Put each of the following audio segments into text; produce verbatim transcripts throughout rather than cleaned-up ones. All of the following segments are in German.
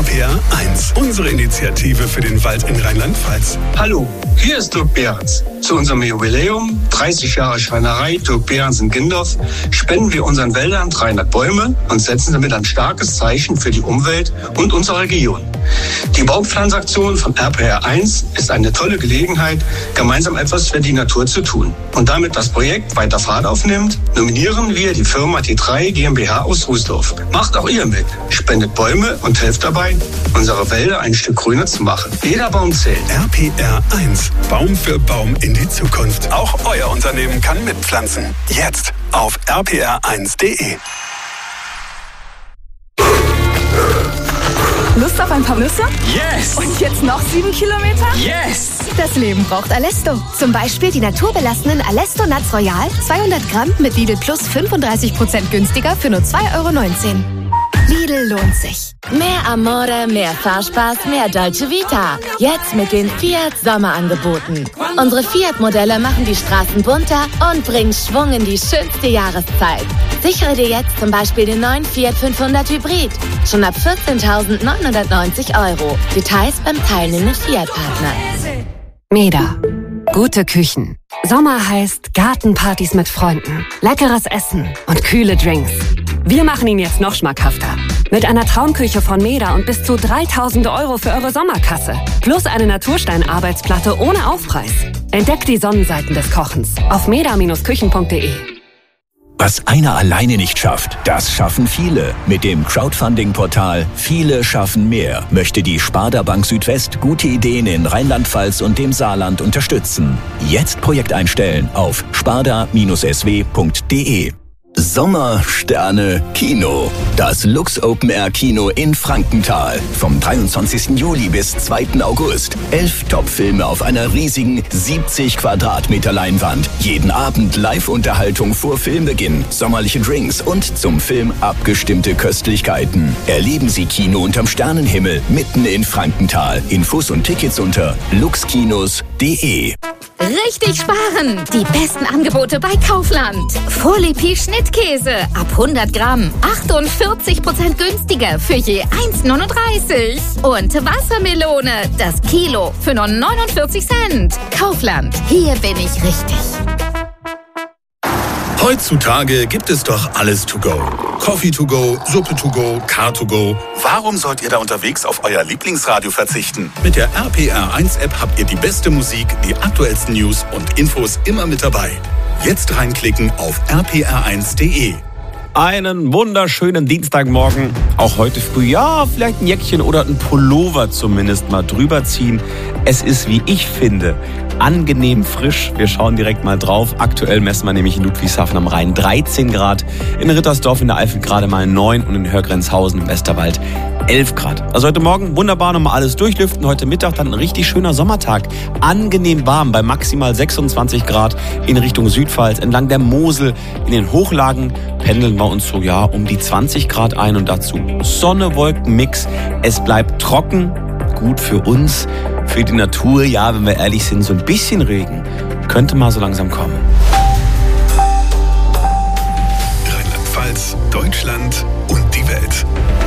P R eins, unsere Initiative für den Wald in Rheinland-Pfalz. Hallo, hier ist Dirk Behrens. Zu unserem Jubiläum, dreißig Jahre Schreinerei Dirk Behrens in Gindorf, spenden wir unseren Wäldern dreihundert Bäume und setzen damit ein starkes Zeichen für die Umwelt und unsere Region. Die Baumpflanzaktion von R P R eins ist eine tolle Gelegenheit, gemeinsam etwas für die Natur zu tun. Und damit das Projekt weiter Fahrt aufnimmt, nominieren wir die Firma T drei GmbH aus Rußdorf. Macht auch ihr mit. Spendet Bäume und helft dabei, unsere Wälder ein Stück grüner zu machen. Jeder Baum zählt. R P R eins. Baum für Baum in die Zukunft. Auch euer Unternehmen kann mitpflanzen. Jetzt auf r p r eins punkt d e. Lust auf ein paar Nüsse? Yes! Und jetzt noch sieben Kilometer? Yes! Das Leben braucht Alesto. Zum Beispiel die naturbelassenen Alesto Nuts Royal, zweihundert Gramm mit Lidl Plus fünfunddreißig Prozent günstiger für nur zwei Euro neunzehn. Lidl lohnt sich. Mehr Amore, mehr Fahrspaß, mehr Dolce Vita. Jetzt mit den Fiat Sommerangeboten. Unsere Fiat-Modelle machen die Straßen bunter und bringen Schwung in die schönste Jahreszeit. Sichere dir jetzt zum Beispiel den neuen Fiat fünfhundert Hybrid. Schon ab vierzehntausendneunhundertneunzig Euro. Details beim teilnehmenden Fiat-Partner. Meda. Gute Küchen. Sommer heißt Gartenpartys mit Freunden, leckeres Essen und kühle Drinks. Wir machen ihn jetzt noch schmackhafter. Mit einer Traumküche von Meda und bis zu dreitausend Euro für eure Sommerkasse. Plus eine Naturstein-Arbeitsplatte ohne Aufpreis. Entdeckt die Sonnenseiten des Kochens auf meda Bindestrich küchen punkt de. Was einer alleine nicht schafft, das schaffen viele. Mit dem Crowdfunding-Portal Viele schaffen mehr möchte die Sparda Bank Südwest gute Ideen in Rheinland-Pfalz und dem Saarland unterstützen. Jetzt Projekt einstellen auf sparda Bindestrich s w punkt de. Sommersterne Kino. Das Lux Open Air Kino in Frankenthal. Vom dreiundzwanzigsten Juli bis zweiten August. Elf Top-Filme auf einer riesigen siebzig Quadratmeter Leinwand. Jeden Abend Live-Unterhaltung vor Filmbeginn, sommerliche Drinks und zum Film abgestimmte Köstlichkeiten. Erleben Sie Kino unterm Sternenhimmel mitten in Frankenthal. Infos und Tickets unter luxkinos punkt de. Richtig sparen! Die besten Angebote bei Kaufland. Fourlipi Schnittkäse ab hundert Gramm. achtundvierzig Prozent günstiger für je eins neununddreißig. Und Wassermelone, das Kilo für nur neunundvierzig Cent. Kaufland, hier bin ich richtig. Heutzutage gibt es doch alles to go. Coffee to go, Suppe to go, Car to go. Warum sollt ihr da unterwegs auf euer Lieblingsradio verzichten? Mit der R P R eins App habt ihr die beste Musik, die aktuellsten News und Infos immer mit dabei. Jetzt reinklicken auf r p r eins punkt de. Einen wunderschönen Dienstagmorgen. Auch heute früh, ja, vielleicht ein Jäckchen oder ein Pullover zumindest mal drüber ziehen. Es ist, wie ich finde, angenehm frisch. Wir schauen direkt mal drauf. Aktuell messen wir nämlich in Ludwigshafen am Rhein dreizehn Grad, in Rittersdorf in der Eifel gerade mal neun und in Hörgrenzhausen im Westerwald elf Grad. Also heute Morgen wunderbar nochmal alles durchlüften. Heute Mittag dann ein richtig schöner Sommertag. Angenehm warm bei maximal sechsundzwanzig Grad in Richtung Südpfalz. Entlang der Mosel in den Hochlagen pendeln wir uns so ja um die zwanzig Grad ein und dazu Sonne-Wolken-Mix. Es bleibt trocken, gut für uns, für die Natur. Ja, wenn wir ehrlich sind, so ein bisschen Regen könnte mal so langsam kommen. Rheinland-Pfalz, Deutschland und die Welt.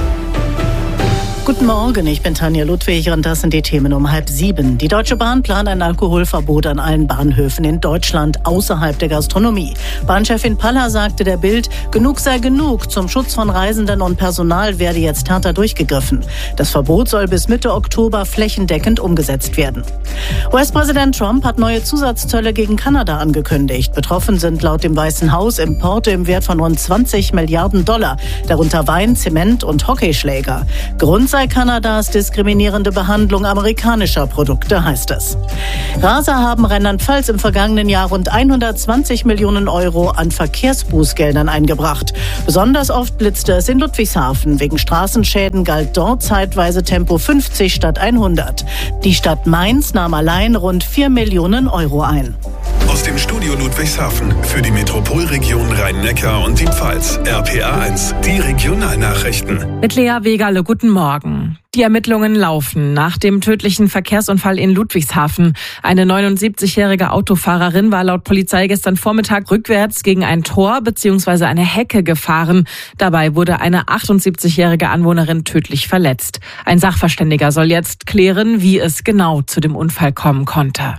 Guten Morgen, ich bin Tanja Ludwig und das sind die Themen um halb sieben. Die Deutsche Bahn plant ein Alkoholverbot an allen Bahnhöfen in Deutschland außerhalb der Gastronomie. Bahnchefin Paller sagte der Bild, genug sei genug. Zum Schutz von Reisenden und Personal werde jetzt härter durchgegriffen. Das Verbot soll bis Mitte Oktober flächendeckend umgesetzt werden. U S-Präsident Trump hat neue Zusatzzölle gegen Kanada angekündigt. Betroffen sind laut dem Weißen Haus Importe im Wert von rund zwanzig Milliarden Dollar, darunter Wein, Zement und Hockeyschläger. Grund sei Kanadas diskriminierende Behandlung amerikanischer Produkte, heißt es. Raser haben Rheinland-Pfalz im vergangenen Jahr rund hundertzwanzig Millionen Euro an Verkehrsbußgeldern eingebracht. Besonders oft blitzte es in Ludwigshafen. Wegen Straßenschäden galt dort zeitweise Tempo fünfzig statt hundert. Die Stadt Mainz nahm allein rund vier Millionen Euro ein. Aus dem Studio Ludwigshafen für die Metropolregion Rhein-Neckar und die Pfalz. R P R eins, die Regionalnachrichten. Mit Lea Wegerle, guten Morgen. Die Ermittlungen laufen nach dem tödlichen Verkehrsunfall in Ludwigshafen. Eine neunundsiebzigjährige Autofahrerin war laut Polizei gestern Vormittag rückwärts gegen ein Tor bzw. eine Hecke gefahren. Dabei wurde eine achtundsiebzigjährige Anwohnerin tödlich verletzt. Ein Sachverständiger soll jetzt klären, wie es genau zu dem Unfall kommen konnte.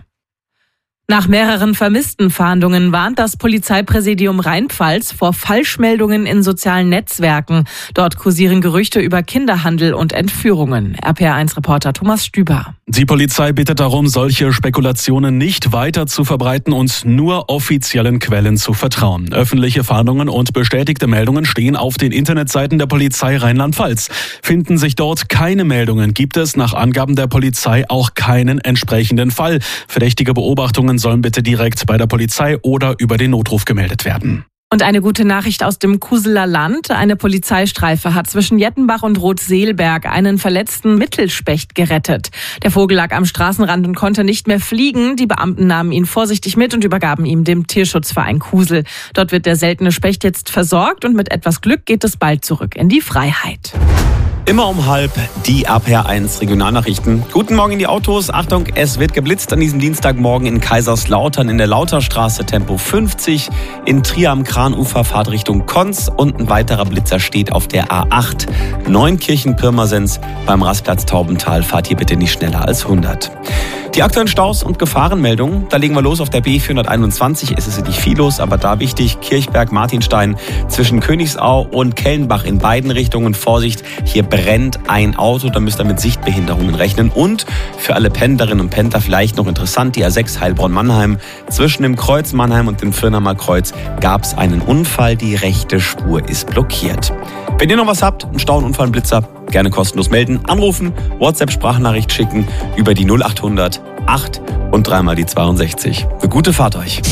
Nach mehreren Vermisstenfahndungen warnt das Polizeipräsidium Rheinpfalz vor Falschmeldungen in sozialen Netzwerken. Dort kursieren Gerüchte über Kinderhandel und Entführungen. R P R eins Reporter Thomas Stüber. Die Polizei bittet darum, solche Spekulationen nicht weiter zu verbreiten und nur offiziellen Quellen zu vertrauen. Öffentliche Fahndungen und bestätigte Meldungen stehen auf den Internetseiten der Polizei Rheinland-Pfalz. Finden sich dort keine Meldungen, gibt es nach Angaben der Polizei auch keinen entsprechenden Fall. Verdächtige Beobachtungen sollen bitte direkt bei der Polizei oder über den Notruf gemeldet werden. Und eine gute Nachricht aus dem Kuseler Land. Eine Polizeistreife hat zwischen Jettenbach und Rotseelberg einen verletzten Mittelspecht gerettet. Der Vogel lag am Straßenrand und konnte nicht mehr fliegen. Die Beamten nahmen ihn vorsichtig mit und übergaben ihn dem Tierschutzverein Kusel. Dort wird der seltene Specht jetzt versorgt und mit etwas Glück geht es bald zurück in die Freiheit. Immer um halb die R P R eins Regionalnachrichten. Guten Morgen in die Autos. Achtung, es wird geblitzt an diesem Dienstagmorgen in Kaiserslautern in der Lauterstraße Tempo fünfzig. In Trier am Kranufer Fahrtrichtung Konz und ein weiterer Blitzer steht auf der A acht. Neunkirchen-Pirmasens beim Rastplatz Taubental. Fahrt hier bitte nicht schneller als hundert. Die aktuellen Staus und Gefahrenmeldungen, da legen wir los auf der B vierhunderteinundzwanzig. Es ist nicht viel los, aber da wichtig, Kirchberg-Martinstein zwischen Königsau und Kellenbach in beiden Richtungen. Vorsicht, hier brennt ein Auto, da müsst ihr mit Sichtbehinderungen rechnen. Und für alle Pendlerinnen und Pendler vielleicht noch interessant, die A sechs Heilbronn-Mannheim. Zwischen dem Kreuz Mannheim und dem Firnamer Kreuz gab es einen Unfall, die rechte Spur ist blockiert. Wenn ihr noch was habt, einen Stau, einen Unfall, einen Blitzer, gerne kostenlos melden, anrufen, WhatsApp-Sprachnachricht schicken über die null achthundert acht und dreimal die zweiundsechzig. Eine gute Fahrt euch.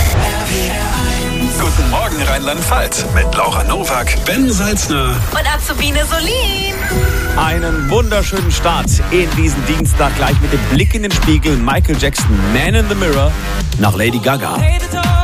Guten Morgen Rheinland-Pfalz mit Laura Nowak, Ben Salzner Und Azubine Solin. Einen wunderschönen Start in diesen Dienstag, gleich mit dem Blick in den Spiegel. Michael Jackson, Man in the Mirror, nach Lady Gaga.